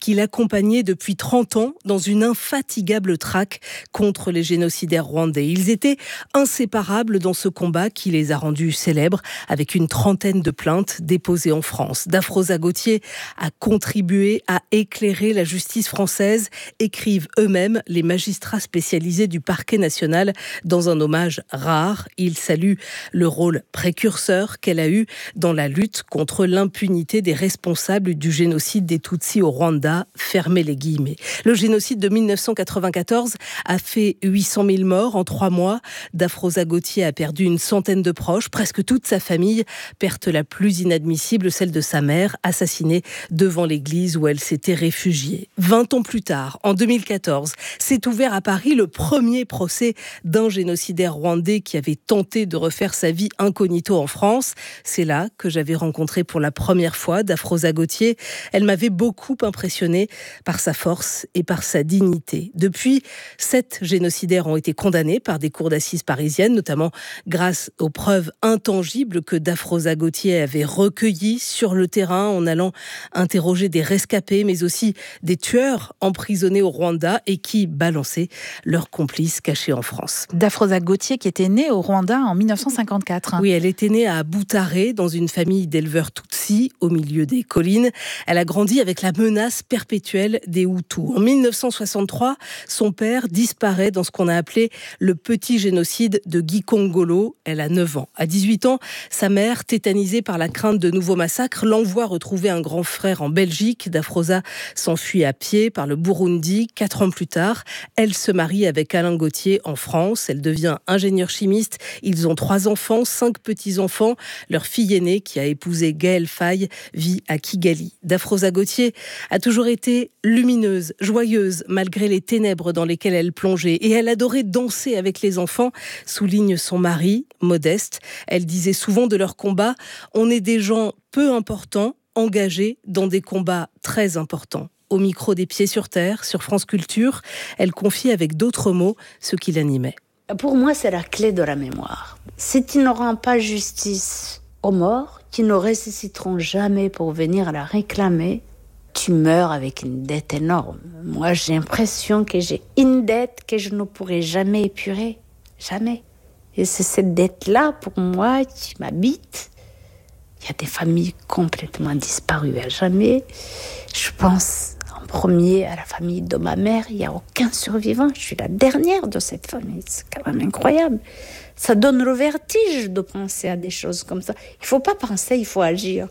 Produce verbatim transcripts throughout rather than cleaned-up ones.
qu'il accompagnait depuis trente ans dans une infatigable traque contre les génocidaires rwandais. Ils étaient inséparables dans ce combat qui les a rendus célèbres, avec une trentaine de plaintes déposées en France. Dafrosa Gautier a contribué à éclairer la justice française, écrivent eux-mêmes les magistrats spécialisés du parquet national dans un hommage rare. Ils saluent le rôle précurseur qu'elle a eu dans la lutte contre l'impunité des responsables du génocide des Tutsis au Rwanda. Fermez les guillemets. Le génocide de mille neuf cent quatre-vingt-quatorze a fait huit cent mille morts en trois mois. Dafrosa Gautier a perdu une centaine de proches, presque toute sa famille. Perte la plus inadmissible, celle de sa mère, assassinée devant l'église où elle s'était réfugiée. Vingt ans plus tard, en deux mille quatorze, s'est ouvert à Paris le premier procès d'un génocidaire rwandais qui avait tenté de refaire sa vie incognito en France. C'est là que j'avais rencontré pour la première fois Dafrosa Gautier. Elle m'avait beaucoup impressionnée par sa force et par sa dignité. Depuis, sept génocidaires ont été condamnés par des cours d'assises parisiennes, notamment grâce aux preuves intangibles que Dafrosa Gautier avait recueillies sur le terrain en allant interroger des rescapés, mais aussi des tueurs emprisonnés au Rwanda et qui balançaient leurs complices cachés en France. Dafrosa Gautier qui était née au Rwanda en mille neuf cent cinquante-quatre. Oui, elle était née à Butare, dans une famille d'éleveurs Tutsis, au milieu des collines. Elle a grandi avec la menace perpétuelle des Hutus. En mille neuf cent soixante-trois, son père disparaît dans ce qu'on a appelé le petit génocide de Gikongolo. Elle a neuf ans. À dix-huit ans, sa mère, tétanisée par la crainte de nouveaux massacres, l'envoie retrouver un grand frère en Belgique. Dafrosa s'enfuit à pied par le Burundi. Quatre ans plus tard, elle se marie avec Alain Gautier en France. Elle devient ingénieure chimiste. Ils ont trois enfants, cinq petits-enfants. Leur fille aînée, qui a épousé Gaël Faye, vit à Kigali. Dafrosa Gautier a toujours été lumineuse, joyeuse, malgré les ténèbres dans lesquelles elle plongeait. Et elle adorait danser avec les enfants, souligne son mari, Modeste. Elle disait souvent de leur combat, on est des gens peu importants, engagés dans des combats très importants. Au micro des Pieds sur Terre, sur France Culture, elle confie avec d'autres mots ce qui l'animait. Pour moi, c'est la clé de la mémoire. Si tu ne rends pas justice aux morts, qui ne ressusciteront jamais pour venir la réclamer, tu meurs avec une dette énorme. Moi, j'ai l'impression que j'ai une dette que je ne pourrai jamais épurer. Jamais. Et c'est cette dette-là, pour moi, qui m'habite. Il y a des familles complètement disparues à jamais. Je pense en premier à la famille de ma mère. Il n'y a aucun survivant. Je suis la dernière de cette famille. C'est quand même incroyable. Ça donne le vertige de penser à des choses comme ça. Il ne faut pas penser, il faut agir.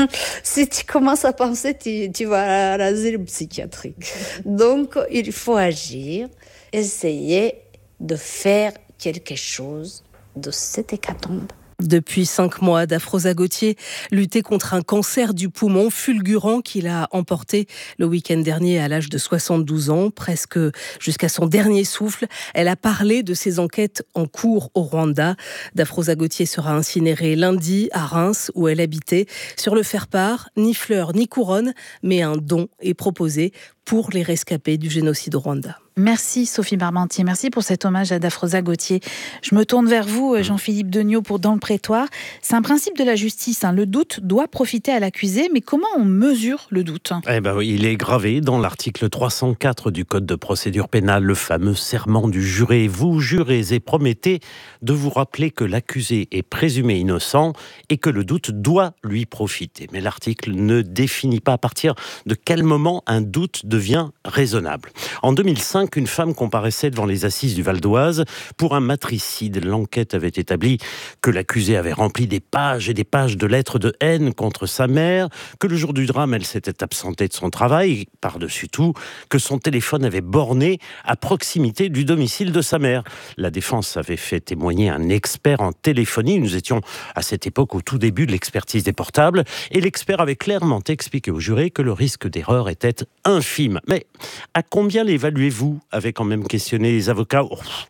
Si tu commences à penser, tu, tu vas à l'asile psychiatrique. Donc, il faut agir, essayer de faire quelque chose de cette hécatombe. Depuis cinq mois, Dafrosa Gautier luttait contre un cancer du poumon fulgurant qu'il a emporté le week-end dernier à l'âge de soixante-douze ans, presque jusqu'à son dernier souffle. Elle a parlé de ses enquêtes en cours au Rwanda. Dafrosa Gautier sera incinérée lundi à Reims, où elle habitait. Sur le faire-part, ni fleurs ni couronne, mais un don est proposé pour les rescapés du génocide au Rwanda. Merci Sophie Parmentier, merci pour cet hommage à Dafrosa Gautier. Je me tourne vers vous, Jean-Philippe Degnaud, pour Dans le Prétoire. C'est un principe de la justice, hein. Le doute doit profiter à l'accusé, mais comment on mesure le doute ? Eh ben, il est gravé dans l'article trois cent quatre du Code de procédure pénale, le fameux serment du juré. Vous jurez et promettez de vous rappeler que l'accusé est présumé innocent et que le doute doit lui profiter. Mais l'article ne définit pas à partir de quel moment un doute devient raisonnable. En deux mille cinq, une femme comparaissait devant les assises du Val d'Oise pour un matricide. L'enquête avait établi que l'accusée avait rempli des pages et des pages de lettres de haine contre sa mère, que le jour du drame, elle s'était absentée de son travail, et par-dessus tout, que son téléphone avait borné à proximité du domicile de sa mère. La défense avait fait témoigner un expert en téléphonie. Nous étions à cette époque au tout début de l'expertise des portables, et l'expert avait clairement expliqué au juré que le risque d'erreur était infime. Mais à combien l'évaluez-vous ? Avait quand même questionné les avocats. Oh,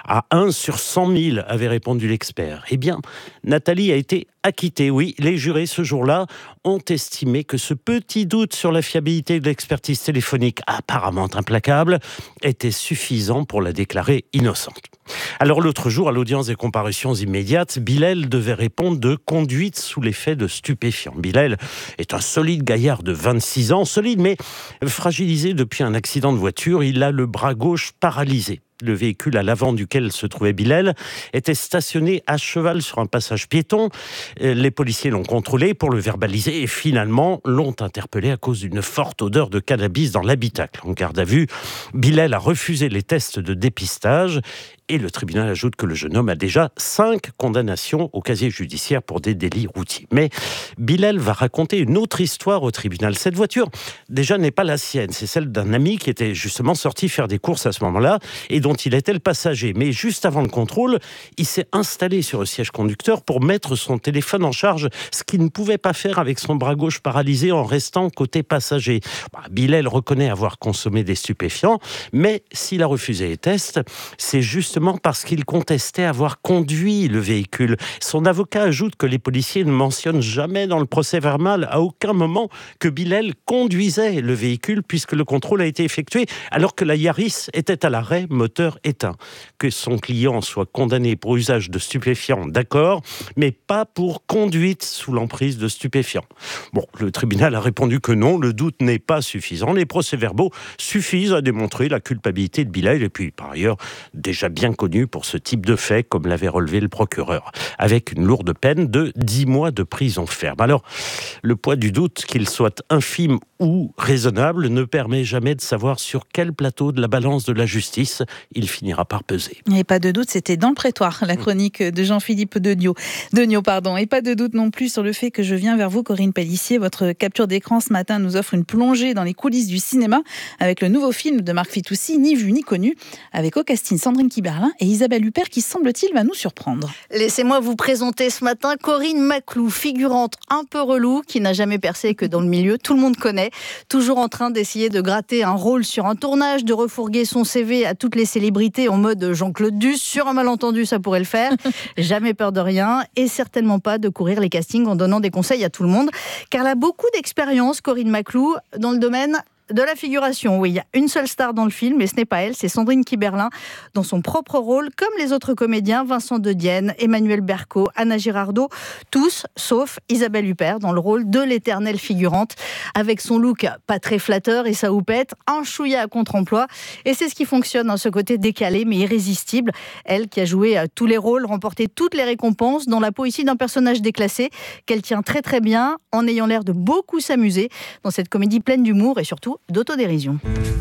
À un sur cent mille, avait répondu l'expert. Eh bien, Nathalie a été acquittée. Oui, les jurés, ce jour-là, ont estimé que ce petit doute sur la fiabilité de l'expertise téléphonique, apparemment implacable, était suffisant pour la déclarer innocente. Alors l'autre jour, à l'audience des comparutions immédiates, Bilal devait répondre de conduite sous l'effet de stupéfiants. Bilal est un solide gaillard de vingt-six ans, solide mais fragilisé depuis un accident de voiture. Il a le bras gauche paralysé. Le véhicule à l'avant duquel se trouvait Bilal était stationné à cheval sur un passage piéton. Les policiers l'ont contrôlé pour le verbaliser et finalement l'ont interpellé à cause d'une forte odeur de cannabis dans l'habitacle. En garde à vue, Bilal a refusé les tests de dépistage et le tribunal ajoute que le jeune homme a déjà cinq condamnations au casier judiciaire pour des délits routiers. Mais Bilal va raconter une autre histoire au tribunal. Cette voiture, déjà, n'est pas la sienne. C'est celle d'un ami qui était justement sorti faire des courses à ce moment-là et dont il était le passager. Mais juste avant le contrôle, il s'est installé sur le siège conducteur pour mettre son téléphone en charge, ce qu'il ne pouvait pas faire avec son bras gauche paralysé en restant côté passager. Bah, Bilal reconnaît avoir consommé des stupéfiants, mais s'il a refusé les tests, c'est justement parce qu'il contestait avoir conduit le véhicule. Son avocat ajoute que les policiers ne mentionnent jamais dans le procès verbal à aucun moment que Bilal conduisait le véhicule puisque le contrôle a été effectué alors que la Yaris était à l'arrêt, moteur éteint. Que son client soit condamné pour usage de stupéfiants, d'accord, mais pas pour conduite sous l'emprise de stupéfiants. Bon, le tribunal a répondu que non, le doute n'est pas suffisant. Les procès-verbaux suffisent à démontrer la culpabilité de Bilal et puis par ailleurs déjà bien connu pour ce type de fait, comme l'avait relevé le procureur, avec une lourde peine de dix mois de prison ferme. Alors, le poids du doute, qu'il soit infime ou raisonnable, ne permet jamais de savoir sur quel plateau de la balance de la justice il finira par peser. Et pas de doute, c'était dans le prétoire, la chronique de Jean-Philippe Degnaud. Degnaud, pardon. Et pas de doute non plus sur le fait que je viens vers vous, Corinne Pellissier. Votre capture d'écran ce matin nous offre une plongée dans les coulisses du cinéma avec le nouveau film de Marc Fitoussi, Ni vu ni connu, avec au casting Sandrine Kiberlin et Isabelle Huppert qui, semble-t-il, va nous surprendre. Laissez-moi vous présenter ce matin Corinne Maclou, figurante un peu relou, qui n'a jamais percé que dans le milieu, tout le monde connaît, toujours en train d'essayer de gratter un rôle sur un tournage, de refourguer son C V à toutes les célébrités en mode Jean-Claude Duss, sur un malentendu ça pourrait le faire, jamais peur de rien et certainement pas de courir les castings en donnant des conseils à tout le monde, car elle a beaucoup d'expérience, Corinne Maclou, dans le domaine de la figuration. Oui, il y a une seule star dans le film, mais ce n'est pas elle, c'est Sandrine Kiberlin, dans son propre rôle, comme les autres comédiens, Vincent De Dienne, Emmanuel Berco, Anna Girardot, tous, sauf Isabelle Huppert, dans le rôle de l'éternelle figurante, avec son look pas très flatteur et sa houppette, un chouïa à contre-emploi, et c'est ce qui fonctionne, hein, ce côté décalé mais irrésistible. Elle qui a joué tous les rôles, remporté toutes les récompenses, dans la peau ici d'un personnage déclassé, qu'elle tient très très bien, en ayant l'air de beaucoup s'amuser, dans cette comédie pleine d'humour et surtout d'autodérision.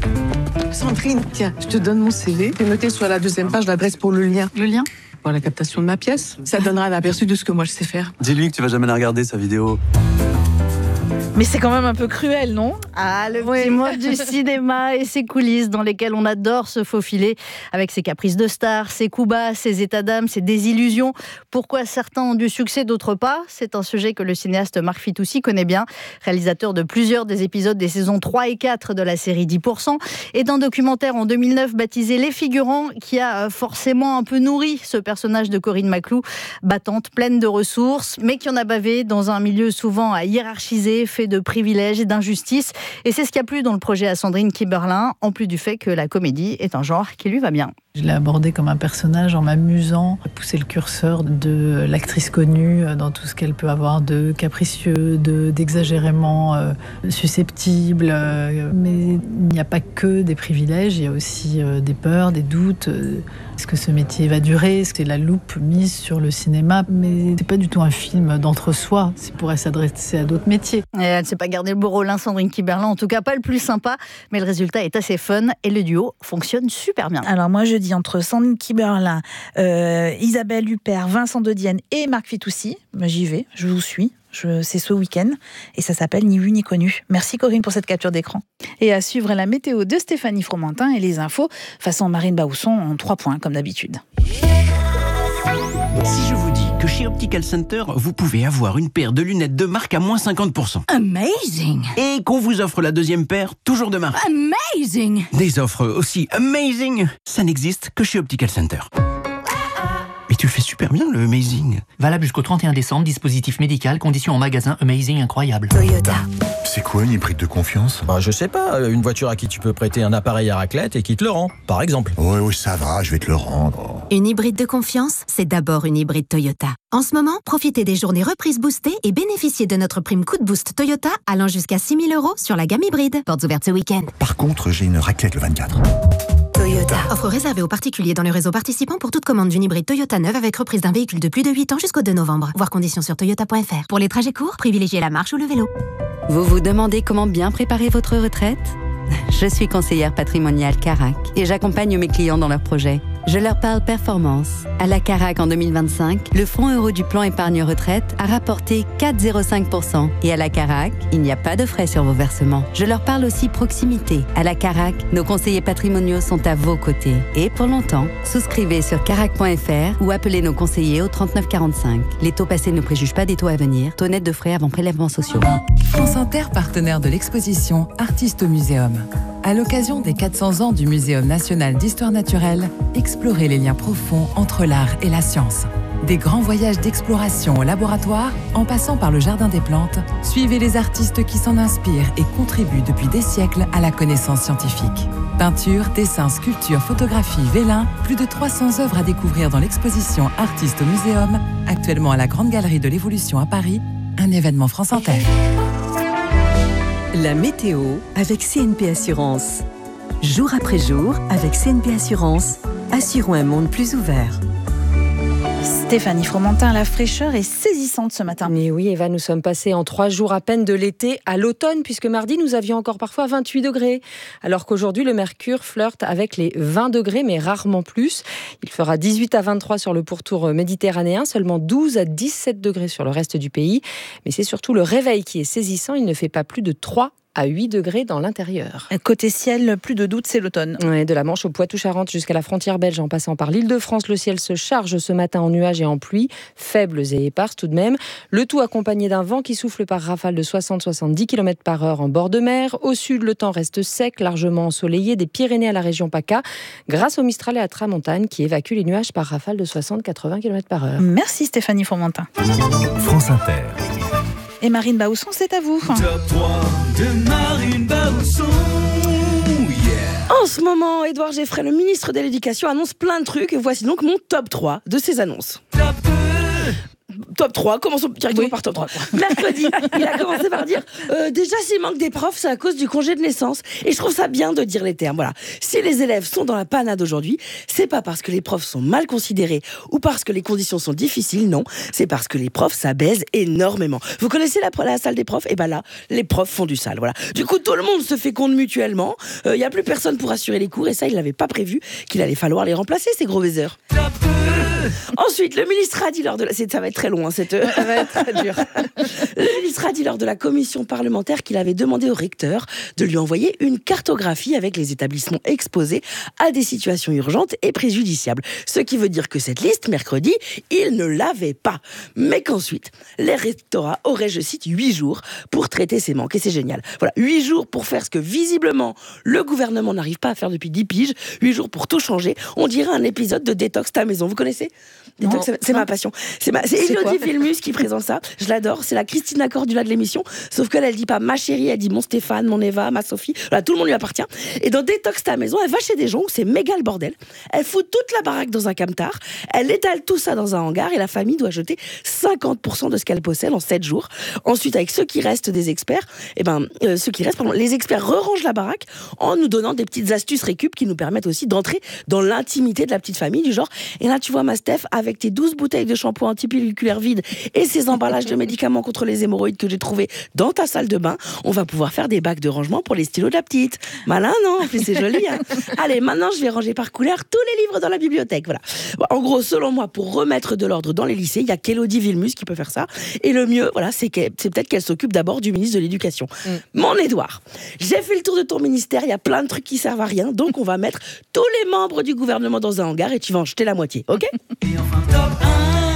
Sandrine, tiens, je te donne mon C V. J'ai noté sur la deuxième page l'adresse pour le lien. Le lien ? Pour la captation de ma pièce. Ça donnera un aperçu de ce que moi je sais faire. Dis-lui que tu vas jamais la regarder, sa vidéo. Mais c'est quand même un peu cruel, non ? Ah, le petit monde du cinéma et ses coulisses dans lesquelles on adore se faufiler avec ses caprices de star, ses coups bas, ses états d'âme, ses désillusions. Pourquoi certains ont du succès, d'autres pas ? C'est un sujet que le cinéaste Marc Fitoussi connaît bien, réalisateur de plusieurs des épisodes des saisons trois et quatre de la série dix pour cent et d'un documentaire en deux mille neuf baptisé Les Figurants qui a forcément un peu nourri ce personnage de Corinne Maclou, battante, pleine de ressources, mais qui en a bavé dans un milieu souvent à hiérarchiser, fait de privilèges et d'injustice. Et c'est ce qui a plu dans le projet à Sandrine Kiberlin, en plus du fait que la comédie est un genre qui lui va bien. Je l'ai abordé comme un personnage en m'amusant, pousser le curseur de l'actrice connue dans tout ce qu'elle peut avoir de capricieux, de, d'exagérément euh, susceptible. Euh, mais il n'y a pas que des privilèges, il y a aussi euh, des peurs, des doutes. Euh, est-ce que ce métier va durer ? Est-ce que c'est la loupe mise sur le cinéma ? Mais c'est pas du tout un film d'entre-soi, c'est pourrait s'adresser à d'autres métiers. Et elle ne s'est pas gardé le beau rôle, hein, Sandrine Kiberlin, en tout cas pas le plus sympa, mais le résultat est assez fun et le duo fonctionne super bien. Alors moi je dis entre Sandrine Kiberlin, euh, Isabelle Huppert, Vincent De Dienne et Marc Fitoussi, ben, j'y vais, je vous suis. Je, c'est ce week-end et ça s'appelle Ni vu ni connu. Merci Corinne pour cette capture d'écran. Et à suivre la météo de Stéphanie Fromentin et les infos façon Marine Baousson en trois points comme d'habitude. Si je vous dis que chez Optical Center, vous pouvez avoir une paire de lunettes de marque à moins cinquante pour cent. Amazing! Et qu'on vous offre la deuxième paire, toujours de marque. Amazing! Des offres aussi amazing, ça n'existe que chez Optical Center. tu le fais super bien, le Amazing. Valable jusqu'au trente et un décembre, dispositif médical, conditions en magasin, Amazing incroyable. Toyota. C'est quoi une hybride de confiance? Bah, je sais pas, une voiture à qui tu peux prêter un appareil à raclette et qui te le rend, par exemple. Ouais, ouais, ça va, je vais te le rendre. Une hybride de confiance, c'est d'abord une hybride Toyota. En ce moment, profitez des journées reprises boostées et bénéficiez de notre prime coup de boost Toyota allant jusqu'à six mille euros sur la gamme hybride. Portes ouvertes ce week-end. Par contre, j'ai une raclette le vingt-quatre. Toyota. Offre réservée aux particuliers dans le réseau participant pour toute commande d'une hybride Toyota neuve avec reprise d'un véhicule de plus de huit ans jusqu'au deux novembre. Voir conditions sur toyota point f r. Pour les trajets courts, privilégiez la marche ou le vélo. Vous vous demandez comment bien préparer votre retraite ? Je suis conseillère patrimoniale Carac et j'accompagne mes clients dans leurs projets. Je leur parle performance. À la Carac en deux mille vingt-cinq, le fonds euro du plan épargne retraite a rapporté quatre virgule zéro cinq pour cent. Et à la Carac, il n'y a pas de frais sur vos versements. Je leur parle aussi proximité. À la Carac, nos conseillers patrimoniaux sont à vos côtés. Et pour longtemps, souscrivez sur carac point f r ou appelez nos conseillers au trente-neuf quarante-cinq. Les taux passés ne préjugent pas des taux à venir. Taux net de frais avant prélèvements sociaux. France Inter, partenaire de l'exposition Artistes au Muséum. À l'occasion des quatre cents ans du Muséum national d'histoire naturelle, explorez les liens profonds entre l'art et la science. Des grands voyages d'exploration au laboratoire, en passant par le Jardin des plantes, suivez les artistes qui s'en inspirent et contribuent depuis des siècles à la connaissance scientifique. Peinture, dessin, sculpture, photographie, vélin, plus de trois cents œuvres à découvrir dans l'exposition Artistes au Muséum, actuellement à la Grande Galerie de l'Évolution à Paris, un événement France Inter. La météo avec C N P Assurance. Jour après jour, avec C N P Assurance, assurons un monde plus ouvert. Stéphanie Fromentin, la fraîcheur est saisissante ce matin. Mais oui, Eva, nous sommes passés en trois jours à peine de l'été à l'automne, puisque mardi, nous avions encore parfois vingt-huit degrés. Alors qu'aujourd'hui, le mercure flirte avec les vingt degrés, mais rarement plus. Il fera dix-huit à vingt-trois sur le pourtour méditerranéen, seulement douze à dix-sept degrés sur le reste du pays. Mais c'est surtout le réveil qui est saisissant. Il ne fait pas plus de trois à huit degrés dans l'intérieur. Côté ciel, plus de doute, c'est l'automne. Ouais, de la Manche au Poitou-Charentes jusqu'à la frontière belge, en passant par l'Île-de-France, le ciel se charge ce matin en nuages et en pluie, faibles et éparses tout de même. Le tout accompagné d'un vent qui souffle par rafales de soixante à soixante-dix kilomètres par heure en bord de mer. Au sud, le temps reste sec, largement ensoleillé, des Pyrénées à la région PACA, grâce au Mistral et à Tramontane qui évacue les nuages par rafales de soixante à quatre-vingts kilomètres par heure. Merci Stéphanie Fromentin. France Inter. Et Marine Baousson, c'est à vous. Top trois de Marine Baousson. Yeah. En ce moment, Édouard Geoffrey, le ministre de l'Éducation, annonce plein de trucs. Et voici donc mon top trois de ces annonces. Top Top trois, commençons directement oui. par top trois. Mercredi, il a commencé par dire euh, déjà s'il manque des profs, c'est à cause du congé de naissance. Et je trouve ça bien de dire les termes. Voilà. Si les élèves sont dans la panade aujourd'hui, c'est pas parce que les profs sont mal considérés ou parce que les conditions sont difficiles, non. C'est parce que les profs, ça baise énormément. Vous connaissez la, la salle des profs ? Et ben là, les profs font du sale. Voilà. Du coup, tout le monde se féconde mutuellement. Il euh, n'y a plus personne pour assurer les cours. Et ça, il n'avait pas prévu qu'il allait falloir les remplacer, ces gros baiseurs. Ensuite, le ministre a dit lors de la... Ça va être très long, hein, cette... Ça va être très dur. Le ministre a dit lors de la commission parlementaire qu'il avait demandé au recteur de lui envoyer une cartographie avec les établissements exposés à des situations urgentes et préjudiciables. Ce qui veut dire que cette liste, mercredi, il ne l'avait pas. Mais qu'ensuite, les rectorats auraient, je cite, huit jours pour traiter ces manques. Et c'est génial. Voilà, huit jours pour faire ce que visiblement le gouvernement n'arrive pas à faire depuis dix piges. Huit jours pour tout changer. On dirait un épisode de Détox ta maison. Vous connaissez ? Détox, c'est, c'est ma passion. C'est, ma, c'est, c'est Elodie Vilmus qui présente ça. Je l'adore. C'est la Christina Cordula de l'émission. Sauf qu'elle, elle dit pas ma chérie, elle dit mon Stéphane, mon Eva, ma Sophie. Voilà, tout le monde lui appartient. Et dans Détox ta maison, elle va chez des gens où c'est méga le bordel. Elle fout toute la baraque dans un camtar. Elle étale tout ça dans un hangar et la famille doit jeter cinquante pour cent de ce qu'elle possède en sept jours. Ensuite, avec ceux qui restent des experts, eh ben, euh, ceux qui restent, pardon, les experts re-rangent la baraque en nous donnant des petites astuces récup qui nous permettent aussi d'entrer dans l'intimité de la petite famille du genre. Et là, tu vois, ma Steph, avec tes douze bouteilles de shampoing antipelliculaire vides et ces emballages de médicaments contre les hémorroïdes que j'ai trouvés dans ta salle de bain, on va pouvoir faire des bacs de rangement pour les stylos de la petite. Malin, non ? En plus, c'est joli, hein. Allez, maintenant, je vais ranger par couleur tous les livres dans la bibliothèque. Voilà. Bon, en gros, selon moi, pour remettre de l'ordre dans les lycées, il y a qu'Élodie Vilmus qui peut faire ça. Et le mieux, voilà, c'est, que, c'est peut-être qu'elle s'occupe d'abord du ministre de l'Éducation. Mm. Mon Édouard, j'ai fait le tour de ton ministère, il y a plein de trucs qui servent à rien, donc on va mettre tous les membres du gouvernement dans un hangar et tu vas en jeter la moitié, ok ? Et enfin, top un. Mais il y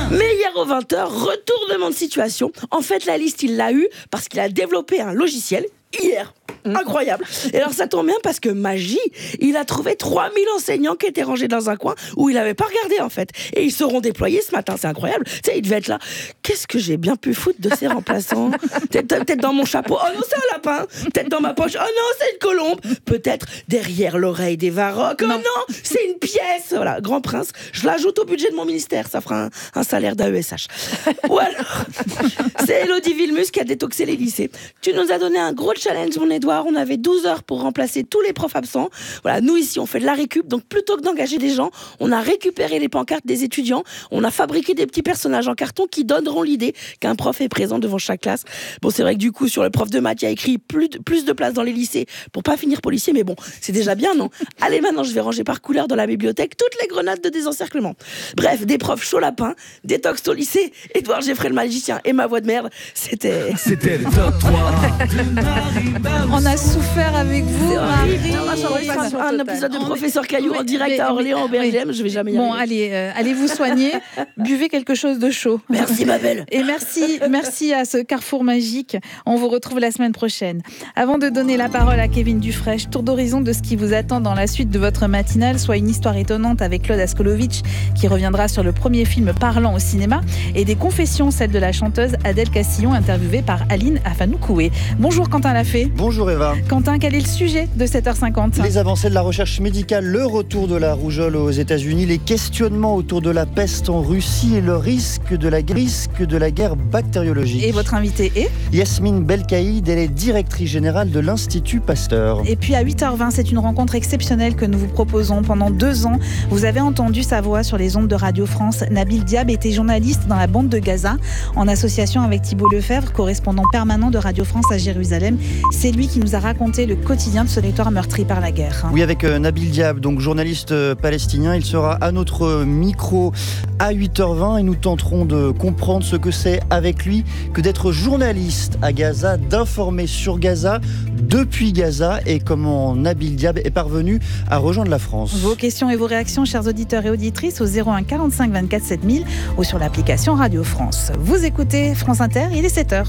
Hier aux vingt heures, retournement de situation. En fait, la liste, il l'a eu parce qu'il a développé un logiciel hier. Incroyable. Et alors ça tombe bien parce que magie, il a trouvé trois mille enseignants qui étaient rangés dans un coin où il n'avait pas regardé en fait. Et ils seront déployés ce matin, c'est incroyable. Tu sais, il devait être là. Qu'est-ce que j'ai bien pu foutre de ces remplaçants? Peut-être peut-être dans mon chapeau. Oh non, c'est un lapin. Peut-être dans ma poche. Oh non, c'est une colombe. Peut-être derrière l'oreille des Varrocs. Oh non, non c'est une pièce. Voilà, Grand Prince. Je l'ajoute au budget de mon ministère. Ça fera un, un salaire d'A E S H. Ou alors, c'est Élodie Vilmus qui a détoxé les lycées. Tu nous as donné un gros challenge, mon Édouard. On avait douze heures pour remplacer tous les profs absents. Voilà, nous ici, on fait de la récup. Donc, plutôt que d'engager des gens, on a récupéré les pancartes des étudiants. On a fabriqué des petits personnages en carton qui donneront l'idée qu'un prof est présent devant chaque classe. Bon, c'est vrai que du coup, sur le prof de maths, il y a écrit plus de, plus de place dans les lycées pour pas finir policier. Mais bon, c'est déjà bien, non? Allez, maintenant, je vais ranger par couleur dans la bibliothèque toutes les grenades de désencerclement. Bref, des profs chaud lapin, détox au lycée, Édouard Geoffrey le magicien et ma voix de merde. C'était... C'était le top trois de Marie. On a souffert avec vous, Marie. Un, un épisode de Professeur Caillou en direct à Orléans, au B R G M, je vais jamais y Bon, arriver. allez, euh, allez vous soigner, buvez quelque chose de chaud. Merci, ma belle. Et merci, merci à ce carrefour magique. On vous retrouve la semaine prochaine. Avant de donner la parole à Kevin Dufresne, tour d'horizon de ce qui vous attend dans la suite de votre matinale, soit une histoire étonnante avec Claude Askolovitch qui reviendra sur le premier film parlant au cinéma, et des confessions, celle de la chanteuse Adèle Castillon, interviewée par Aline Afanou-Koué. Bonjour Quentin Lafay. Bonjour Eva. Quentin, quel est le sujet de sept heures cinquante? Les avancées de la recherche médicale, le retour de la rougeole aux États-Unis, les questionnements autour de la peste en Russie et le risque de la, risque de la guerre bactériologique. Et votre invité est Yasmine Belkaïd, elle est directrice générale de l'Institut Pasteur. Et puis à huit heures vingt, c'est une rencontre exceptionnelle que nous vous proposons. Pendant deux ans, vous avez entendu sa voix sur les ondes de Radio France. Nabil Diab était journaliste dans la bande de Gaza, en association avec Thibault Lefebvre, correspondant permanent de Radio France à Jérusalem. C'est lui qui nous a raconté le quotidien de ce territoire meurtri par la guerre. Oui, avec euh, Nabil Diab, donc journaliste euh, palestinien. Il sera à notre micro à huit heures vingt et nous tenterons de comprendre ce que c'est avec lui que d'être journaliste à Gaza, d'informer sur Gaza, depuis Gaza, et comment Nabil Diab est parvenu à rejoindre la France. Vos questions et vos réactions, chers auditeurs et auditrices, au zéro un quarante-cinq vingt-quatre sept mille ou sur l'application Radio France. Vous écoutez France Inter, il est sept heures.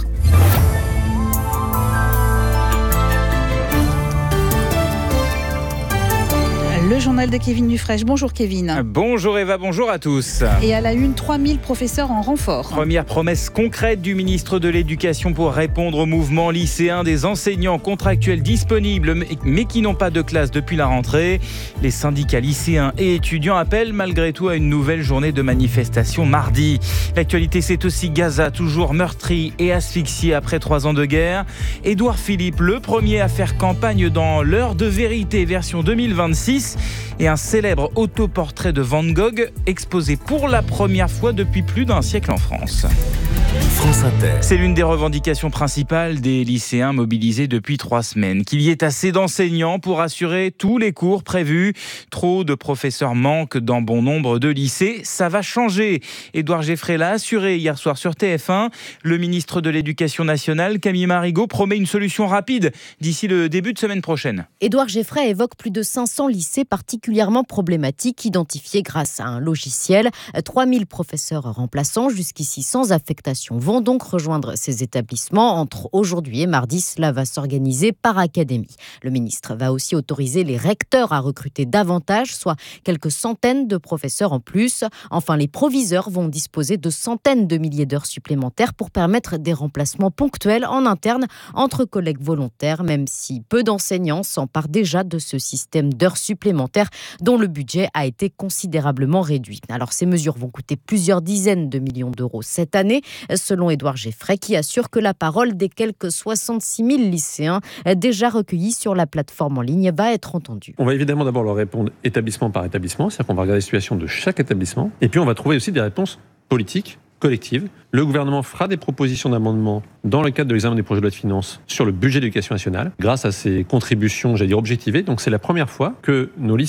Le journal de Kevin Dufresne. Bonjour Kevin. Bonjour Eva, bonjour à tous. Et à la une, trois mille professeurs en renfort. Première promesse concrète du ministre de l'Éducation pour répondre au mouvement lycéen, des enseignants contractuels disponibles mais qui n'ont pas de classe depuis la rentrée. Les syndicats lycéens et étudiants appellent malgré tout à une nouvelle journée de manifestation mardi. L'actualité, c'est aussi Gaza, toujours meurtri et asphyxié après trois ans de guerre. Édouard Philippe, le premier à faire campagne dans l'heure de vérité version deux mille vingt-six. Et un célèbre autoportrait de Van Gogh exposé pour la première fois depuis plus d'un siècle en France. France Inter. C'est l'une des revendications principales des lycéens mobilisés depuis trois semaines. Qu'il y ait assez d'enseignants pour assurer tous les cours prévus. Trop de professeurs manquent dans bon nombre de lycées. Ça va changer. Édouard Geoffrey l'a assuré hier soir sur T F un. Le ministre de l'Éducation nationale, Camille Marigot, promet une solution rapide d'ici le début de semaine prochaine. Édouard Geoffrey évoque plus de cinq cents lycées particulièrement problématiques identifiés grâce à un logiciel. trois mille professeurs remplaçants, jusqu'ici sans affectation, vont donc rejoindre ces établissements. Entre aujourd'hui et mardi, cela va s'organiser par académie. Le ministre va aussi autoriser les recteurs à recruter davantage, soit quelques centaines de professeurs en plus. Enfin, les proviseurs vont disposer de centaines de milliers d'heures supplémentaires pour permettre des remplacements ponctuels en interne entre collègues volontaires, même si peu d'enseignants s'emparent déjà de ce système d'heures supplémentaires dont le budget a été considérablement réduit. Alors, ces mesures vont coûter plusieurs dizaines de millions d'euros cette année, selon Édouard Geoffrey, qui assure que la parole des quelques soixante-six mille lycéens déjà recueillis sur la plateforme en ligne va être entendue. On va évidemment d'abord leur répondre établissement par établissement, c'est-à-dire qu'on va regarder la situation de chaque établissement, et puis on va trouver aussi des réponses politiques, collectives. Le gouvernement fera des propositions d'amendement dans le cadre de l'examen des projets de loi de finances sur le budget de l'éducation nationale, grâce à ces contributions, j'allais dire, objectivées. Donc c'est la première fois que nos lycéens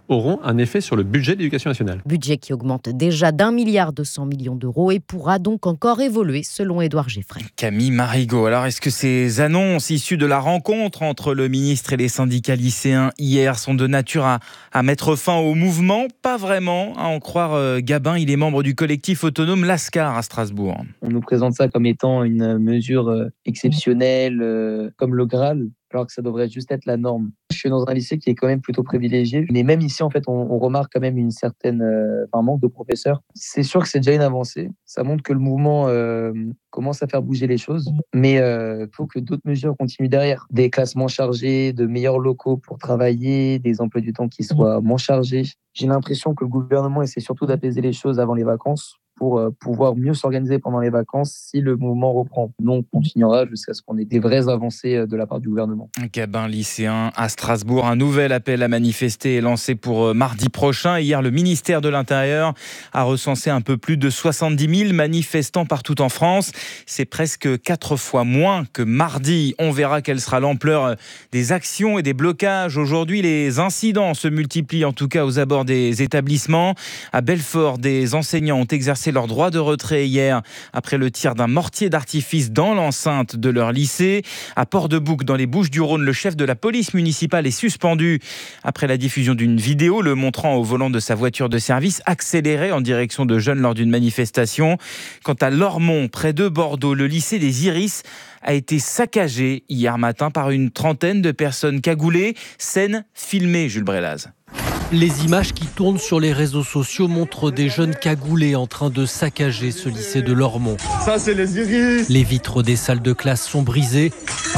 auront un effet sur le budget de l'éducation nationale. Budget qui augmente déjà d'un milliard deux cents millions d'euros et pourra donc encore évoluer selon Édouard Geffray. Camille Marigot, alors est-ce que ces annonces issues de la rencontre entre le ministre et les syndicats lycéens hier sont de nature à, à mettre fin au mouvement? Pas vraiment, à en croire euh, Gabin, il est membre du collectif autonome Lascar à Strasbourg. On nous présente ça comme étant une mesure euh, exceptionnelle, euh, comme le Graal, alors que ça devrait juste être la norme. Je suis dans un lycée qui est quand même plutôt privilégié, mais même ici, en fait, on, on remarque quand même une certaine, euh, un manque de professeurs. C'est sûr que c'est déjà une avancée. Ça montre que le mouvement euh, commence à faire bouger les choses, mais il euh, faut que d'autres mesures continuent derrière. Des classements chargés, de meilleurs locaux pour travailler, des emplois du temps qui soient moins chargés. J'ai l'impression que le gouvernement essaie surtout d'apaiser les choses avant les vacances, pour pouvoir mieux s'organiser pendant les vacances si le mouvement reprend. Nous, on continuera jusqu'à ce qu'on ait des vraies avancées de la part du gouvernement. Gabin lycéen à Strasbourg. Un nouvel appel à manifester est lancé pour mardi prochain. Hier, le ministère de l'Intérieur a recensé un peu plus de soixante-dix mille manifestants partout en France. C'est presque quatre fois moins que mardi. On verra quelle sera l'ampleur des actions et des blocages. Aujourd'hui, les incidents se multiplient, en tout cas aux abords des établissements. À Belfort, des enseignants ont exercé leur droit de retrait hier après le tir d'un mortier d'artifice dans l'enceinte de leur lycée. À Port-de-Bouc, dans les Bouches-du-Rhône, le chef de la police municipale est suspendu après la diffusion d'une vidéo le montrant au volant de sa voiture de service accéléré en direction de jeunes lors d'une manifestation. Quant à Lormont, près de Bordeaux, le lycée des Iris a été saccagé hier matin par une trentaine de personnes cagoulées. Scène filmée, Jules Brélaz. Les images qui tournent sur les réseaux sociaux montrent des jeunes cagoulés en train de saccager ce lycée de Lormont. Ça, c'est les Iris. Les vitres des salles de classe sont brisées.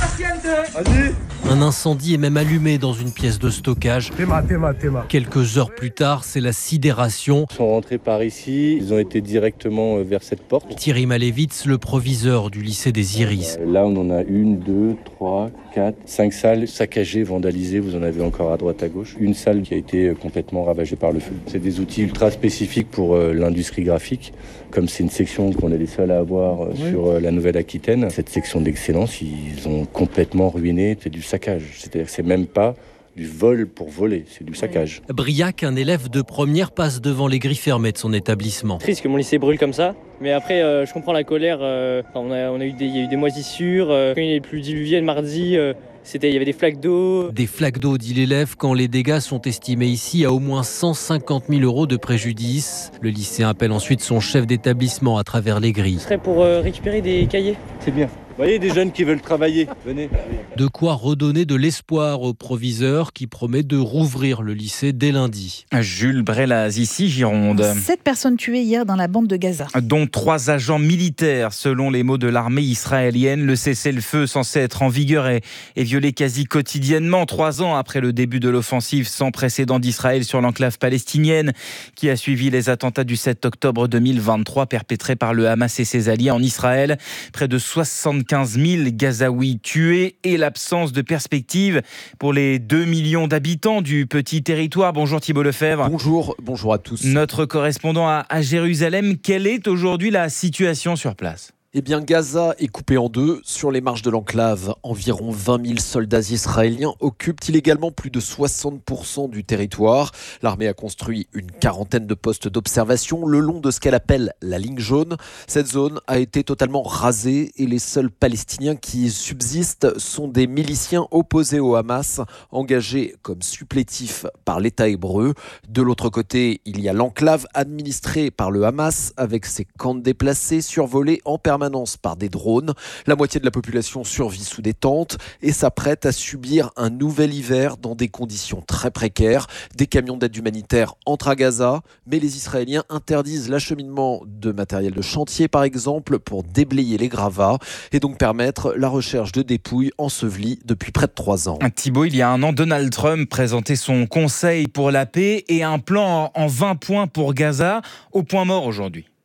Un incendie est même allumé dans une pièce de stockage. Théma, théma, théma. Quelques heures plus tard, c'est la sidération. Ils sont rentrés par ici, ils ont été directement vers cette porte. Thierry Malevitz, le proviseur du lycée des Iris. Là, on en a une, deux, trois, quatre, cinq salles saccagées, vandalisées. Vous en avez encore à droite, à gauche. Une salle qui a été complètement ravagée par le feu. C'est des outils ultra spécifiques pour euh, l'industrie graphique. Comme c'est une section qu'on est les seuls à avoir euh, oui. sur euh, la Nouvelle-Aquitaine, cette section d'excellence, ils ont complètement ruiné. C'est du saccage. C'est-à-dire que c'est même pas du vol pour voler, c'est du saccage. Briac, un élève de première, passe devant les grilles fermées de son établissement. Triste que mon lycée brûle comme ça, mais après euh, je comprends la colère. Euh, on, a, on a eu des, il y a eu des moisissures. Euh, quand il y a eu plus diluvié le mardi, euh, c'était, il y avait des flaques d'eau. Des flaques d'eau, dit l'élève, quand les dégâts sont estimés ici à au moins cent cinquante mille euros de préjudice. Le lycéen appelle ensuite son chef d'établissement à travers les grilles. Ce serait pour euh, récupérer des cahiers. C'est bien. Vous voyez, des jeunes qui veulent travailler, venez. De quoi redonner de l'espoir au proviseur qui promet de rouvrir le lycée dès lundi. Jules Brélaz, ici Gironde. Sept personnes tuées hier dans la bande de Gaza. Dont trois agents militaires, selon les mots de l'armée israélienne. Le cessez-le-feu censé être en vigueur est, est violé quasi quotidiennement, trois ans après le début de l'offensive sans précédent d'Israël sur l'enclave palestinienne, qui a suivi les attentats du sept octobre deux mille vingt-trois perpétrés par le Hamas et ses alliés en Israël. Près de soixante-quinze mille Gazaouis tués et l'absence de perspective pour les deux millions d'habitants du petit territoire. Bonjour Thibault Lefebvre. Bonjour, bonjour à tous. Notre correspondant à, à Jérusalem, quelle est aujourd'hui la situation sur place ? Eh bien, Gaza est coupé en deux. Sur les marches de l'enclave, environ vingt mille soldats israéliens occupent illégalement plus de soixante pour cent du territoire. L'armée a construit une quarantaine de postes d'observation le long de ce qu'elle appelle la ligne jaune. Cette zone a été totalement rasée et les seuls Palestiniens qui y subsistent sont des miliciens opposés au Hamas, engagés comme supplétifs par l'État hébreu. De l'autre côté, il y a l'enclave administrée par le Hamas avec ses camps de déplacés survolés en permanence par des drones. La moitié de la population survit sous des tentes et s'apprête à subir un nouvel hiver dans des conditions très précaires. Des camions d'aide humanitaire entrent à Gaza, mais les Israéliens interdisent l'acheminement de matériel de chantier, par exemple, pour déblayer les gravats et donc permettre la recherche de dépouilles ensevelies depuis près de trois ans. Thibault, il y a un an, Donald Trump présentait son conseil pour la paix et un plan en vingt points pour Gaza, au point mort aujourd'hui.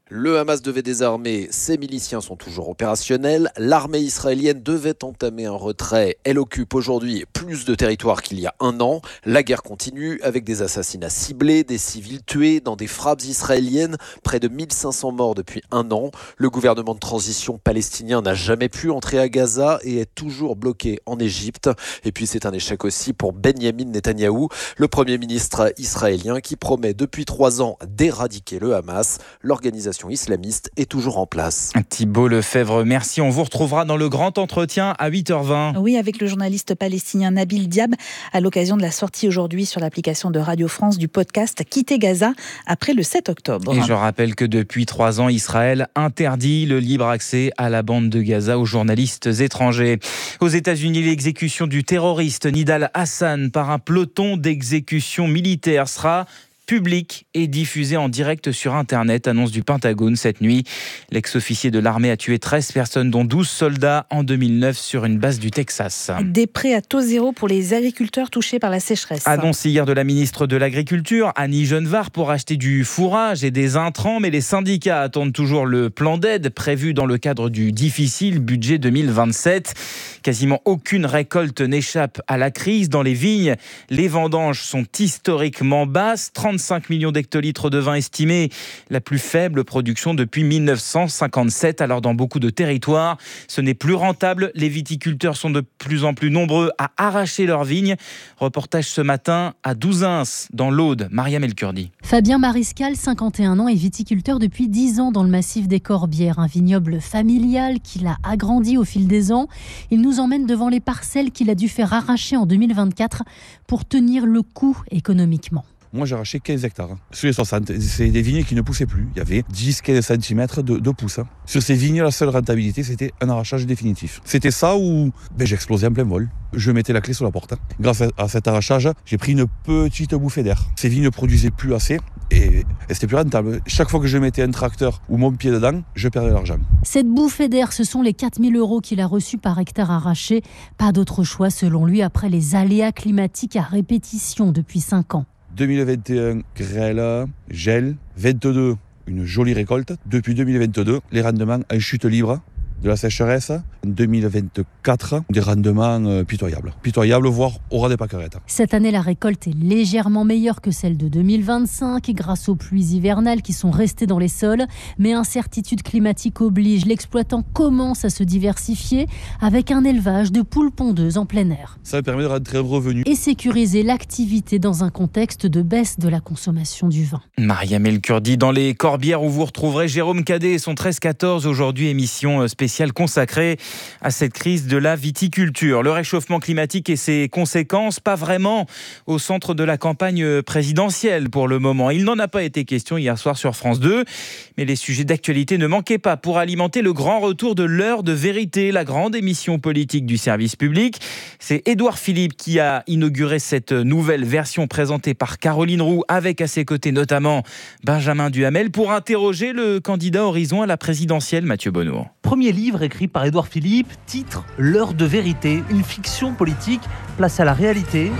Le Hamas devait désarmer, ses miliciens sont toujours opérationnels. L'armée israélienne devait entamer un retrait. Elle occupe aujourd'hui plus de territoire qu'il y a un an. La guerre continue avec des assassinats ciblés, des civils tués dans des frappes israéliennes. Près de mille cinq cents morts depuis un an. Le gouvernement de transition palestinien n'a jamais pu entrer à Gaza et est toujours bloqué en Égypte. Et puis c'est un échec aussi pour Benyamin Netanyahou, le premier ministre israélien qui promet depuis trois ans d'éradiquer le Hamas. L'organisation islamiste est toujours en place. Thibault Lefebvre, merci. On vous retrouvera dans le grand entretien à huit heures vingt. Oui, avec le journaliste palestinien Nabil Diab, à l'occasion de la sortie aujourd'hui sur l'application de Radio France du podcast Quitter Gaza après le sept octobre. Et je rappelle que depuis trois ans, Israël interdit le libre accès à la bande de Gaza aux journalistes étrangers. Aux États-Unis, l'exécution du terroriste Nidal Hassan par un peloton d'exécution militaire sera public et diffusé en direct sur Internet, annonce du Pentagone cette nuit. L'ex-officier de l'armée a tué treize personnes, dont douze soldats en deux mille neuf sur une base du Texas. Des prêts à taux zéro pour les agriculteurs touchés par la sécheresse. Annonce hier de la ministre de l'Agriculture, Annie Genevard, pour acheter du fourrage et des intrants, mais les syndicats attendent toujours le plan d'aide prévu dans le cadre du difficile budget deux mille vingt-sept. Quasiment aucune récolte n'échappe à la crise. Dans les vignes, les vendanges sont historiquement basses, trente-cinq millions d'hectolitres de vin estimés, la plus faible production depuis mille neuf cent cinquante-sept. Alors dans beaucoup de territoires, ce n'est plus rentable. Les viticulteurs sont de plus en plus nombreux à arracher leurs vignes. Reportage ce matin à Douzins, dans l'Aude. Mariam El-Kurdi. Fabien Mariscal, cinquante et un ans, est viticulteur depuis dix ans dans le massif des Corbières, un vignoble familial qu'il a agrandi au fil des ans. Il nous emmène devant les parcelles qu'il a dû faire arracher en deux mille vingt-quatre pour tenir le coup économiquement. Moi, j'ai arraché quinze hectares. Sur les soixante, c'est des vignes qui ne poussaient plus. Il y avait dix à quinze centimètres de, de pousse. Sur ces vignes, la seule rentabilité, c'était un arrachage définitif. C'était ça où ben, j'explosais en plein vol. Je mettais la clé sur la porte. Grâce à cet arrachage, j'ai pris une petite bouffée d'air. Ces vignes ne produisaient plus assez et, et c'était plus rentable. Chaque fois que je mettais un tracteur ou mon pied dedans, je perdais l'argent. Cette bouffée d'air, ce sont les quatre mille euros qu'il a reçus par hectare arraché. Pas d'autre choix, selon lui, après les aléas climatiques à répétition depuis cinq ans. deux mille vingt et un, grêle, gel. vingt-deux, une jolie récolte. Depuis deux mille vingt-deux, les rendements en chute libre de la sécheresse. En deux mille vingt-quatre, des rendements euh, pitoyables. Pitoyables, voire au ras des pâquerettes. Cette année, la récolte est légèrement meilleure que celle de deux mille vingt-cinq grâce aux pluies hivernales qui sont restées dans les sols. Mais incertitude climatique oblige. L'exploitant commence à se diversifier avec un élevage de poules pondeuses en plein air. Ça permet de rentrer un revenu. Et sécuriser l'activité dans un contexte de baisse de la consommation du vin. Mariam El-Kurdi, dans les Corbières où vous retrouverez Jérôme Cadet et son treize quatorze. Aujourd'hui, émission spéciale consacrée à cette crise de la viticulture. Le réchauffement climatique et ses conséquences, pas vraiment au centre de la campagne présidentielle pour le moment. Il n'en a pas été question hier soir sur France deux, mais les sujets d'actualité ne manquaient pas pour alimenter le grand retour de l'heure de vérité, la grande émission politique du service public. C'est Édouard Philippe qui a inauguré cette nouvelle version présentée par Caroline Roux, avec à ses côtés notamment Benjamin Duhamel, pour interroger le candidat Horizon à la présidentielle, Mathieu Bonneau. Premier livre écrit par Édouard Philippe, titre « L'heure de vérité », une fiction politique place à la réalité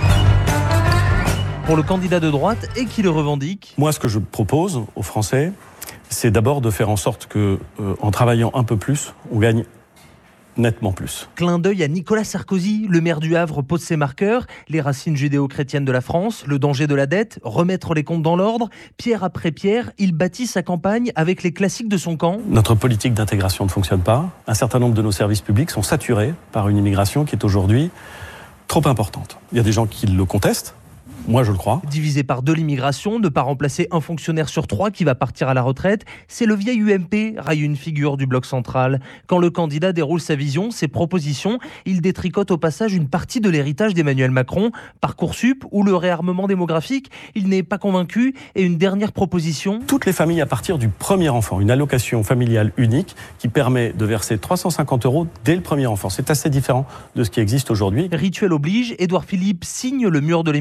pour le candidat de droite et qui le revendique. Moi, ce que je propose aux Français, c'est d'abord de faire en sorte que, euh, en travaillant un peu plus, on gagne nettement plus. Clin d'œil à Nicolas Sarkozy, le maire du Havre pose ses marqueurs, les racines judéo-chrétiennes de la France, le danger de la dette, remettre les comptes dans l'ordre. Pierre après pierre, il bâtit sa campagne avec les classiques de son camp. Notre politique d'intégration ne fonctionne pas. Un certain nombre de nos services publics sont saturés par une immigration qui est aujourd'hui trop importante. Il y a des gens qui le contestent. Moi, je le crois. Divisé par deux l'immigration, ne pas remplacer un fonctionnaire sur trois qui va partir à la retraite, c'est le vieil U M P, raille une figure du bloc central. Quand le candidat déroule sa vision, ses propositions, il détricote au passage une partie de l'héritage d'Emmanuel Macron, Parcoursup ou le réarmement démographique. Il n'est pas convaincu. Et une dernière proposition. Toutes les familles à partir du premier enfant, une allocation familiale unique qui permet de verser trois cent cinquante euros dès le premier enfant. C'est assez différent de ce qui existe aujourd'hui. Rituel oblige, Édouard Philippe signe le mur de l'émission